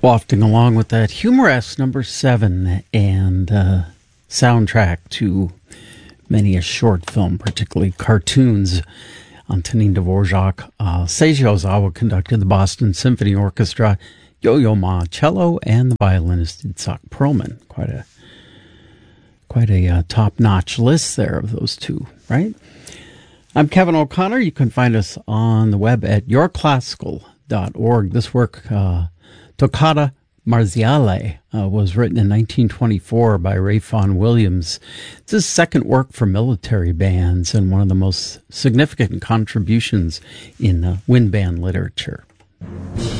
Wafting along with that humorous number 7 and soundtrack to many a short film, particularly cartoons. Antonin Dvorak, Seiji Ozawa conducted the Boston Symphony Orchestra, Yo-Yo Ma cello, and the violinist Itzhak Perlman. Quite a top-notch list there of those two, right? I'm Kevin O'Connor. You can find us on the web at yourclassical.org. This work, Toccata Marziale, was written in 1924 by Ray Vaughan Williams. It's his second work for military bands and one of the most significant contributions in wind band literature.